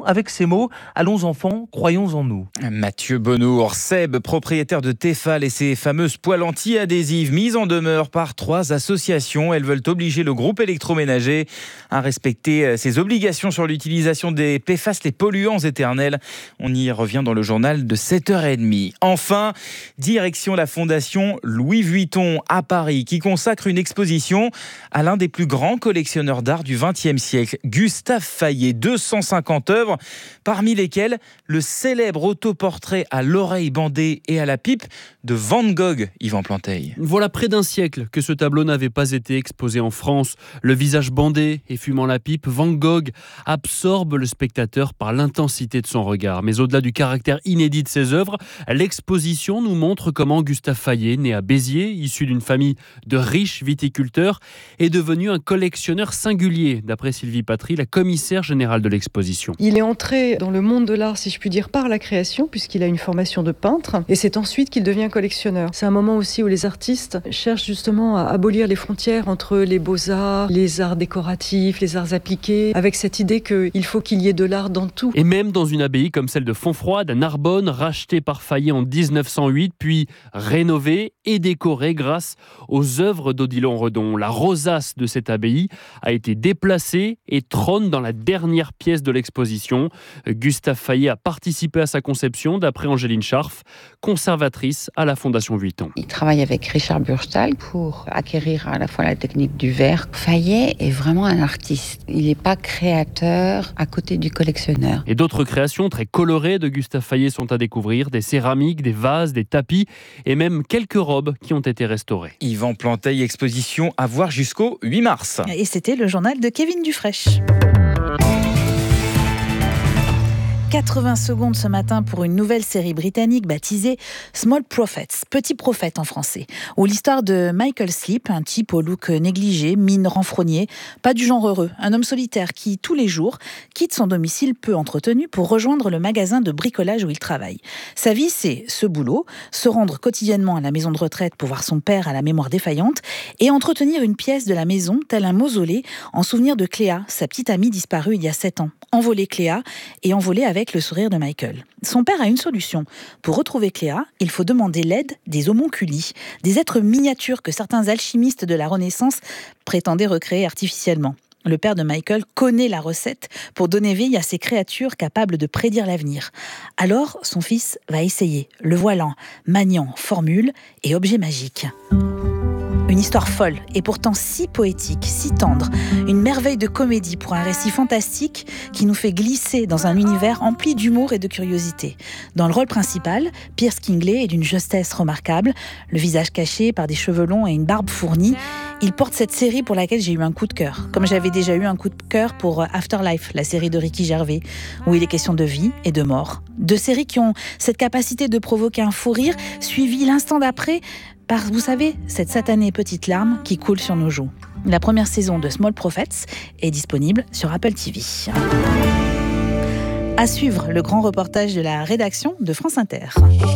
avec ces mots « Allons enfants, croyons en nous ». Mathieu Bonnour, Seb, propriétaire de Tefal et ses fameuses poêles anti-adhésives mises en demeure par trois associations. Elles veulent obliger le groupe électroménager à respecter ses obligations sur l'utilisation des P F A S, les polluants éternels. On y revient dans le journal de sept heures trente. Enfin, direction la fondation Louis Vuitton à Paris qui consacre une exposition à l'un des plus grands collectionneurs d'art du vingtième siècle, Gustave Fayet. deux cent cinquante œuvres, parmi lesquelles le célèbre autoportrait à l'oreille bandée et à la pipe de Van Gogh, Yvan Planteil. Voilà près d'un siècle que ce tableau n'avait pas été exposé en France. Le visage bandé et fumant la pipe, Van Gogh absorbe le spectateur par l'intensité de son regard. Mais au-delà du caractère inédit de ses œuvres, l'exposition nous montre comment Gustave Fayet, né à Béziers, issu d'une famille de riches viticulteurs, est devenu un collectionneur singulier, d'après Sylvie Patry, la commissaire générale de l'exposition. Il est entré dans le monde de l'art, si je puis dire, par la création, puisqu'il a une formation de peintre, et c'est ensuite qu'il devient collectionneur. C'est un moment aussi où les artistes cherchent justement à abolir les frontières entre les beaux-arts, les arts décoratifs, les arts appliqués, avec cette idée qu'il faut qu'il y ait de l'art dans tout. Et même dans une abbaye comme celle de Fontfroide, à Narbonne, rachetée par Fayet en dix-neuf cent huit, puis rénovée et décorée grâce aux œuvres d'Odilon Redon. La rosace de cette abbaye a été déplacée et trône dans la dernière pièce de l'exposition. Gustave Fayet a participé à sa conception, d'après Angéline Scharf, conservatrice à la Fondation Vuitton. Il travaille avec Richard Burstall pour acquérir à la fois la technique du verre. Fayet est vraiment un artiste. Il n'est pas créateur à côté du collectionneur. Et d'autres créations très colorées de Gustave Fayet sont à découvrir, des céramiques, des vases, des tapis et même quelques robes qui ont été restaurées. Yvan Planteil, exposition à voir jusqu'au huit mars. Et c'était le journal de Kevin Dufraîche. quatre-vingts secondes ce matin pour une nouvelle série britannique baptisée Small Prophets, Petit Prophète en français, où l'histoire de Michael Sleep, un type au look négligé, mine renfrognée, pas du genre heureux, un homme solitaire qui, tous les jours, quitte son domicile peu entretenu pour rejoindre le magasin de bricolage où il travaille. Sa vie, c'est ce boulot, se rendre quotidiennement à la maison de retraite pour voir son père à la mémoire défaillante et entretenir une pièce de la maison, tel un mausolée, en souvenir de Cléa, sa petite amie disparue il y a sept ans. Envoler Cléa et envoler avec le sourire de Michael. Son père a une solution. Pour retrouver Cléa, il faut demander l'aide des homunculi, des êtres miniatures que certains alchimistes de la Renaissance prétendaient recréer artificiellement. Le père de Michael connaît la recette pour donner vie à ces créatures capables de prédire l'avenir. Alors, son fils va essayer, le voilant, maniant formule et objets magiques. Une histoire folle et pourtant si poétique, si tendre. Une merveille de comédie pour un récit fantastique qui nous fait glisser dans un univers empli d'humour et de curiosité. Dans le rôle principal, Pierce Kingley est d'une justesse remarquable, le visage caché par des cheveux longs et une barbe fournie. Il porte cette série pour laquelle j'ai eu un coup de cœur, comme j'avais déjà eu un coup de cœur pour Afterlife, la série de Ricky Gervais, où il est question de vie et de mort. Deux séries qui ont cette capacité de provoquer un fou rire, suivi l'instant d'après par, vous savez, cette satanée petite larme qui coule sur nos joues. La première saison de Small Prophets est disponible sur Apple T V. À suivre, le grand reportage de la rédaction de France Inter.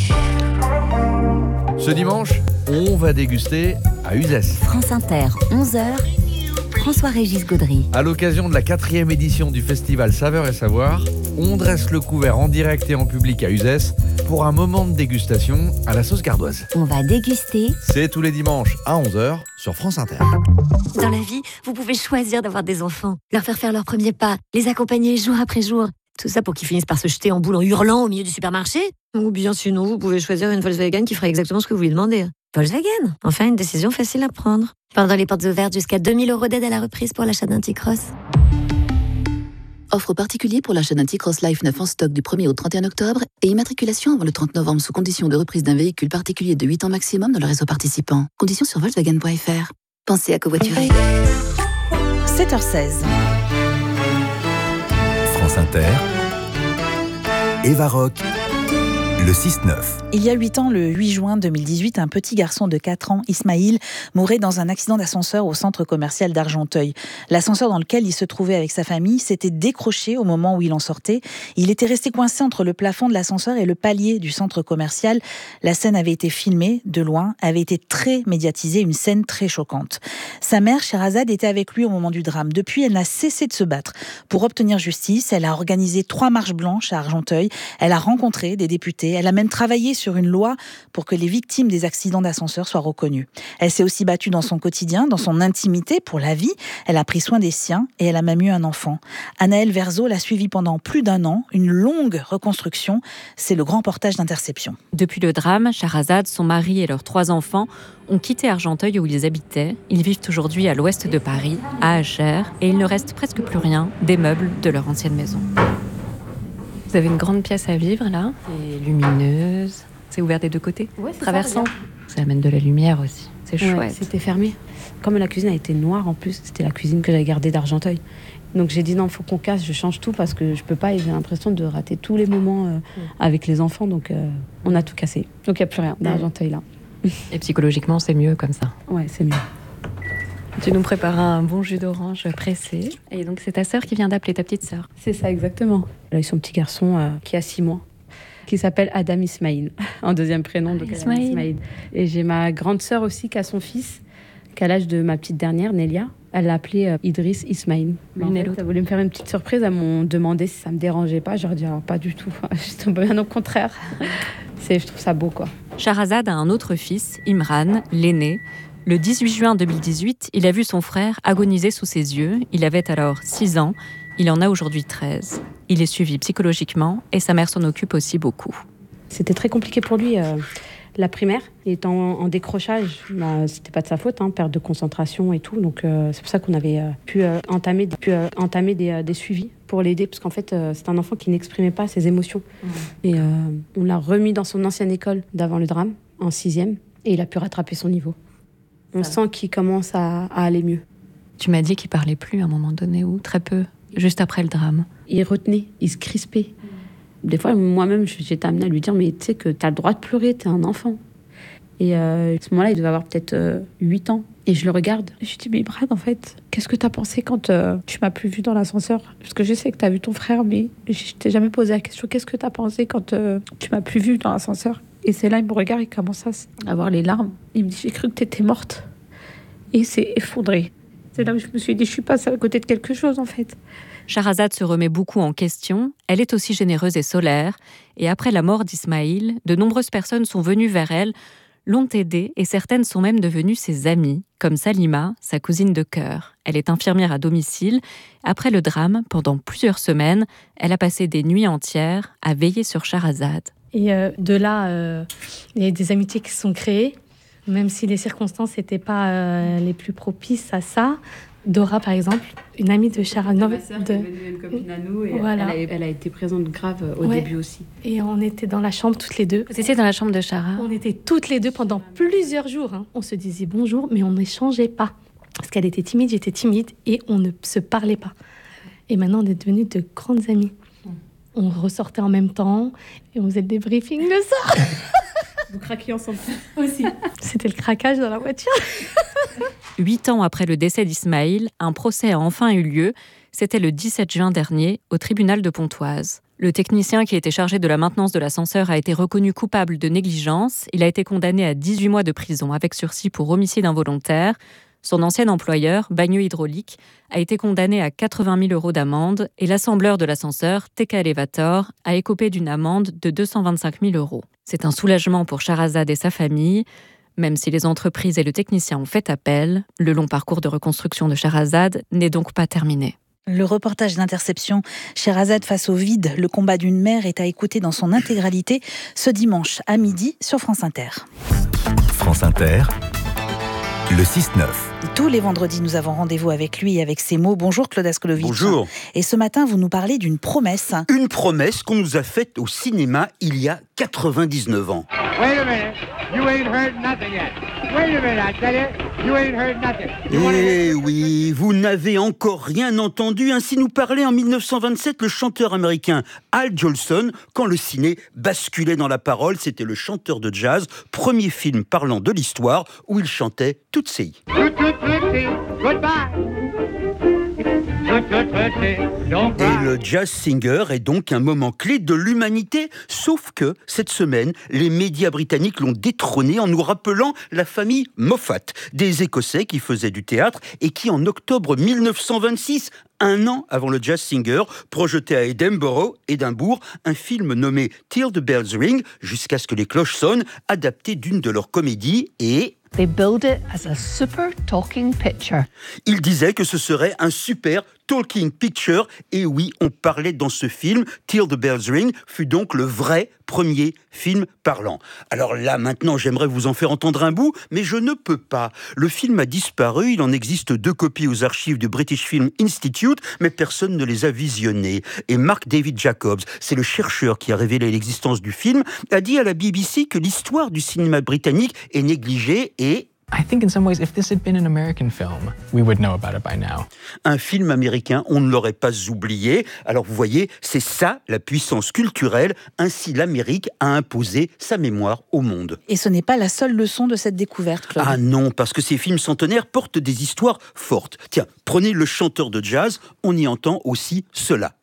Ce dimanche, on va déguster à Uzès. France Inter, onze heures, François-Régis Gaudry. À l'occasion de la quatrième édition du festival Saveurs et Savoir, on dresse le couvert en direct et en public à Uzès pour un moment de dégustation à la sauce gardoise. On va déguster. C'est tous les dimanches à onze heures sur France Inter. Dans la vie, vous pouvez choisir d'avoir des enfants, leur faire faire leurs premiers pas, les accompagner jour après jour. Tout ça pour qu'ils finissent par se jeter en boule en hurlant au milieu du supermarché. Ou bien sinon, vous pouvez choisir une Volkswagen qui fera exactement ce que vous lui demandez. Volkswagen, enfin une décision facile à prendre. Pendant les portes ouvertes, jusqu'à deux mille euros d'aide à la reprise pour l'achat d'un T-Cross. Offre particulier pour l'achat d'un T-Cross Life neuf en stock du premier au trente et un octobre et immatriculation avant le trente novembre sous condition de reprise d'un véhicule particulier de huit ans maximum dans le réseau participant. Conditions sur volkswagen point f r. Pensez à covoiturer. sept heures seize. France Inter, Eva Rock, Le six neuf. Il y a huit ans, le huit juin deux mille dix-huit, un petit garçon de quatre ans, Ismaïl, mourait dans un accident d'ascenseur au centre commercial d'Argenteuil. L'ascenseur dans lequel il se trouvait avec sa famille s'était décroché au moment où il en sortait. Il était resté coincé entre le plafond de l'ascenseur et le palier du centre commercial. La scène avait été filmée de loin, avait été très médiatisée, une scène très choquante. Sa mère, Sherazade, était avec lui au moment du drame. Depuis, elle n'a cessé de se battre pour obtenir justice. Elle a organisé trois marches blanches à Argenteuil. Elle a rencontré des députés. Elle a même travaillé sur une loi pour que les victimes des accidents d'ascenseur soient reconnues. Elle s'est aussi battue dans son quotidien, dans son intimité pour la vie. Elle a pris soin des siens et elle a même eu un enfant. Anaëlle Verzo l'a suivie pendant plus d'un an, une longue reconstruction. C'est le grand reportage d'Interception. Depuis le drame, Sherazade, son mari et leurs trois enfants ont quitté Argenteuil où ils habitaient. Ils vivent aujourd'hui à l'ouest de Paris, à Achères, et il ne reste presque plus rien des meubles de leur ancienne maison. Vous avez une grande pièce à vivre là, c'est lumineuse, c'est ouvert des deux côtés, ouais, c'est traversant. Ça, ça amène de la lumière aussi, c'est ouais, chouette. C'était fermé. Comme la cuisine a été noire en plus, c'était la cuisine que j'avais gardée d'Argenteuil. Donc j'ai dit non, il faut qu'on casse, je change tout parce que je peux pas et j'ai l'impression de rater tous les moments euh, ouais. avec les enfants. Donc euh, on a tout cassé. Donc il n'y a plus rien d'Argenteuil là. Et psychologiquement, c'est mieux comme ça. Ouais, c'est mieux. Tu nous prépares un bon jus d'orange pressé. Et donc, c'est ta sœur qui vient d'appeler ta petite sœur. C'est ça, exactement. Elle a eu son petit garçon euh, qui a six mois, qui s'appelle Adam Ismaïl, en deuxième prénom. Donc Ismaïl. Ismaïl. Et j'ai ma grande sœur aussi qui a son fils, qui a l'âge de ma petite dernière, Nélia. Elle l'a appelé euh, Idriss Ismaïl. En fait, elle voulait me faire une petite surprise. Elles m'ont demandé si ça me dérangeait pas. Je leur ai dit alors, pas du tout. J'étais bien au contraire. C'est, je trouve ça beau, quoi. Sherazade a un autre fils, Imran, l'aîné. Le dix-huit juin deux mille dix-huit, il a vu son frère agoniser sous ses yeux. Il avait alors six ans. Il en a aujourd'hui treize. Il est suivi psychologiquement et sa mère s'en occupe aussi beaucoup. C'était très compliqué pour lui. Euh, la primaire, étant en, en décrochage, bah, c'était pas de sa faute, hein, perte de concentration et tout. Donc euh, c'est pour ça qu'on avait euh, pu euh, entamer, pu, euh, entamer des, euh, des suivis pour l'aider. Parce qu'en fait, euh, c'est un enfant qui n'exprimait pas ses émotions. Mmh. Et euh, on l'a remis dans son ancienne école d'avant le drame, en sixième. Et il a pu rattraper son niveau. On sent qu'il commence à, à aller mieux. Tu m'as dit qu'il parlait plus à un moment donné, ou très peu, juste après le drame. Il retenait, il se crispait. Des fois, moi-même, j'étais amenée à lui dire, mais tu sais que tu as le droit de pleurer, tu es un enfant. Et euh, à ce moment-là, il devait avoir peut-être euh, huit ans. Et je le regarde. Et je lui dis, mais Brad, en fait, qu'est-ce que tu as pensé quand euh, tu m'as plus vu dans l'ascenseur ? Parce que je sais que tu as vu ton frère, mais je t'ai jamais posé la question, qu'est-ce que tu as pensé quand euh, tu m'as plus vu dans l'ascenseur ? Et c'est là, il me regarde, il commence à avoir les larmes. Il me dit, j'ai cru que t'étais morte. Et il s'est effondré. C'est là où je me suis dit, je suis passée à côté de quelque chose, en fait. Sherazade se remet beaucoup en question. Elle est aussi généreuse et solaire. Et après la mort d'Ismaïl, de nombreuses personnes sont venues vers elle, l'ont aidée et certaines sont même devenues ses amies, comme Salima, sa cousine de cœur. Elle est infirmière à domicile. Après le drame, pendant plusieurs semaines, elle a passé des nuits entières à veiller sur Sherazade. Et euh, de là, euh, il y a des amitiés qui se sont créées, même si les circonstances n'étaient pas euh, les plus propices à ça. Dora, par exemple, une amie de Sherazade. Ma sœur qui est devenue une copine à nous, et voilà. elle, a, elle a été présente grave au ouais. début aussi. Et on était dans la chambre toutes les deux. Vous étiez dans la chambre de Shara ? On était toutes les deux pendant plusieurs jours. Hein. On se disait bonjour, mais on n'échangeait pas. Parce qu'elle était timide, j'étais timide, et on ne se parlait pas. Et maintenant, on est devenues de grandes amies. On ressortait en même temps et on faisait le débriefing le soir. Vous craquiez ensemble aussi. C'était le craquage dans la voiture. Huit ans après le décès d'Ismaïl, un procès a enfin eu lieu. C'était le dix-sept juin dernier, au tribunal de Pontoise. Le technicien qui était chargé de la maintenance de l'ascenseur a été reconnu coupable de négligence. Il a été condamné à dix-huit mois de prison avec sursis pour homicide involontaire. Son ancien employeur, Bagneux Hydraulique, a été condamné à quatre-vingt mille euros d'amende et l'assembleur de l'ascenseur, T K Elevator, a écopé d'une amende de deux cent vingt-cinq mille euros. C'est un soulagement pour Sherazade et sa famille. Même si les entreprises et le technicien ont fait appel, le long parcours de reconstruction de Sherazade n'est donc pas terminé. Le reportage d'Interception, Sherazade face au vide, le combat d'une mère est à écouter dans son intégralité ce dimanche à midi sur France Inter. France Inter, le six neuf. Tous les vendredis, nous avons rendez-vous avec lui et avec ses mots. Bonjour Claude Askolovitch. Bonjour. Et ce matin, vous nous parlez d'une promesse. Une promesse qu'on nous a faite au cinéma il y a quatre-vingt-dix-neuf ans. Wait a minute, you ain't heard nothing yet. Wait a minute, I tell you, you ain't heard nothing. Eh oui, vous n'avez encore rien entendu. Ainsi nous parlait en mille neuf cent vingt-sept le chanteur américain Al Jolson quand le ciné basculait dans la parole. C'était le chanteur de jazz, premier film parlant de l'histoire où il chantait Tootsie. Et le jazz singer est donc un moment clé de l'humanité, sauf que cette semaine, les médias britanniques l'ont détrôné en nous rappelant la famille Moffat, des Écossais qui faisaient du théâtre et qui en octobre mille neuf cent vingt-six, un an avant le jazz singer, projetait à Edinburgh, Édimbourg, un film nommé Till the Bells Ring, jusqu'à ce que les cloches sonnent, adapté d'une de leurs comédies et... They build it as a super talking picture. Il disait que ce serait un super talking picture. Et oui, on parlait dans ce film. Till the Bells Ring fut donc le vrai premier film parlant. Alors là, maintenant, j'aimerais vous en faire entendre un bout, mais je ne peux pas. Le film a disparu. Il en existe deux copies aux archives du British Film Institute, mais personne ne les a visionnées. Et Mark David Jacobs, c'est le chercheur qui a révélé l'existence du film, a dit à la B B C que l'histoire du cinéma britannique est négligée et... I think in some ways, if this had been an American film, we would know about it by now. Un film américain, on ne l'aurait pas oublié. Alors vous voyez, c'est ça la puissance culturelle. Ainsi, l'Amérique a imposé sa mémoire au monde. Et ce n'est pas la seule leçon de cette découverte, Claude. Ah non, parce que ces films centenaires portent des histoires fortes. Tiens, prenez Le chanteur de jazz, on y entend aussi cela.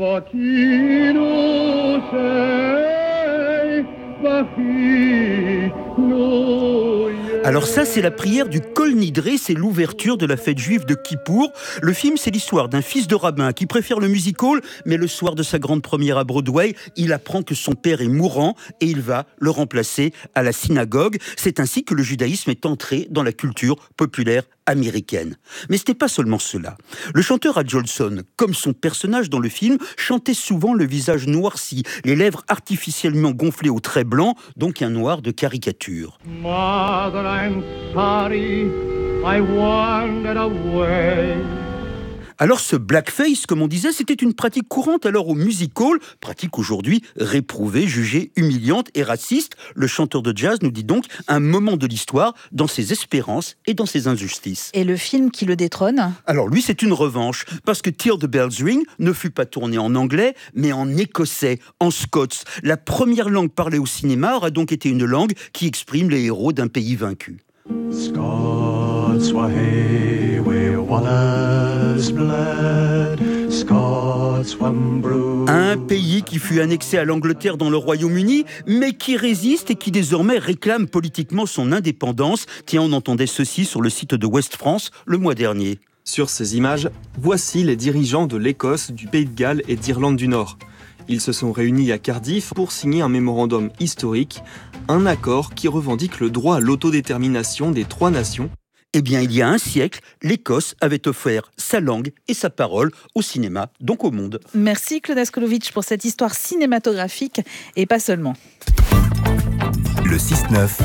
Alors ça, c'est la prière du Kol Nidré, c'est l'ouverture de la fête juive de Kippour. Le film, c'est l'histoire d'un fils de rabbin qui préfère le music-hall, mais le soir de sa grande première à Broadway, il apprend que son père est mourant et il va le remplacer à la synagogue. C'est ainsi que le judaïsme est entré dans la culture populaire américaine. Mais ce n'était pas seulement cela. Le chanteur Al Jolson, comme son personnage dans le film, chantait souvent le visage noirci, les lèvres artificiellement gonflées au trait blanc, donc un noir de caricature. Mother, I'm sorry, I wandered away. Alors ce blackface, comme on disait, c'était une pratique courante alors au music hall, pratique aujourd'hui réprouvée, jugée humiliante et raciste. Le chanteur de jazz nous dit donc un moment de l'histoire dans ses espérances et dans ses injustices. Et le film qui le détrône ? Alors lui, c'est une revanche, parce que Till the Bells Ring ne fut pas tourné en anglais, mais en écossais, en scots. La première langue parlée au cinéma aura donc été une langue qui exprime les héros d'un pays vaincu. Scots were here where Wallace bled. Scots were brewed. Un pays qui fut annexé à l'Angleterre dans le Royaume-Uni, mais qui résiste et qui désormais réclame politiquement son indépendance. Tiens, on entendait ceci sur le site de Ouest France le mois dernier. Sur ces images, voici les dirigeants de l'Écosse, du Pays de Galles et d'Irlande du Nord. Ils se sont réunis à Cardiff pour signer un mémorandum historique, un accord qui revendique le droit à l'autodétermination des trois nations. Eh bien, il y a un siècle, l'Écosse avait offert sa langue et sa parole au cinéma, donc au monde. Merci Claude Askolovitch pour cette histoire cinématographique et pas seulement. Le six neuf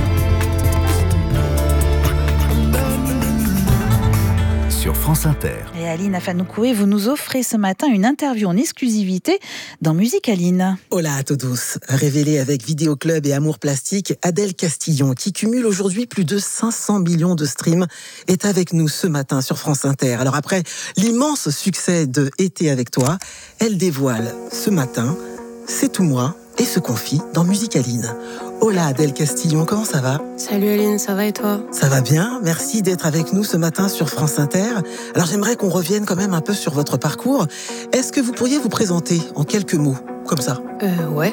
sur France Inter. Et Aline Afanoukoé, vous nous offrez ce matin une interview en exclusivité dans Musique Aline. Hola à tous. Révélée avec Vidéo Club et Amour Plastique, Adèle Castillon, qui cumule aujourd'hui plus de cinq cents millions de streams, est avec nous ce matin sur France Inter. Alors après l'immense succès de Été avec toi, elle dévoile ce matin C'est tout moi et se confie dans Musique Aline. Hola Adèle Castillon, comment ça va ? Salut Aline, ça va et toi ? Ça va bien, merci d'être avec nous ce matin sur France Inter. Alors j'aimerais qu'on revienne quand même un peu sur votre parcours. Est-ce que vous pourriez vous présenter en quelques mots, comme ça ? Euh, ouais.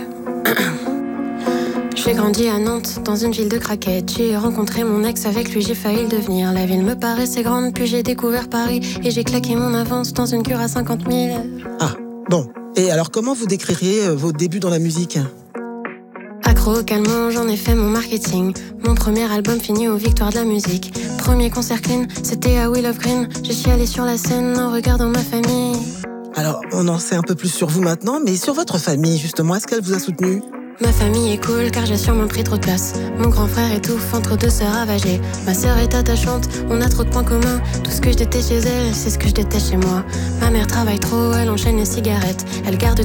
J'ai grandi à Nantes, dans une ville de craquettes. J'ai rencontré mon ex, avec lui j'ai failli le devenir. La ville me paraissait grande, puis j'ai découvert Paris. Et j'ai claqué mon avance dans une cure à cinquante mille. Ah, bon. Et alors comment vous décririez vos débuts dans la musique ? Accro, calmement, j'en ai fait mon marketing. Mon premier album fini aux Victoires de la musique. Premier concert clean, c'était à Will of Green. Je suis allée sur la scène en regardant ma famille. Alors, on en sait un peu plus sur vous maintenant, mais sur votre famille, justement, est-ce qu'elle vous a soutenu ? Ma famille est cool car j'ai sûrement pris trop de place. Mon grand frère étouffe entre deux sœurs ravagées. Ma sœur est attachante, on a trop de points communs. Tout ce que je déteste chez elle, c'est ce que je déteste chez moi. Ma mère travaille trop, elle enchaîne les cigarettes. Elle garde